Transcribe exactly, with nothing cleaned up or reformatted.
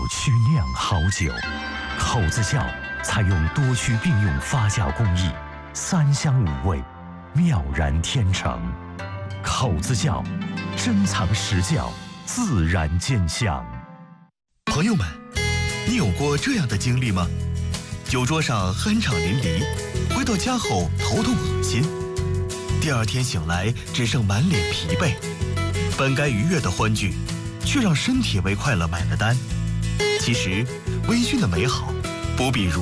曲酿好酒，口子窖采用多区并用发酵工艺，三香五味，妙然天成。口子窖，珍藏实窖，自然见香。 朋友们，你有过这样的经历吗？酒桌上酣畅淋漓，回到家后头痛恶心，第二天醒来只剩满脸疲惫，本该愉悦的欢聚，却让身体为快乐买了单。其实，微醺的美好不必如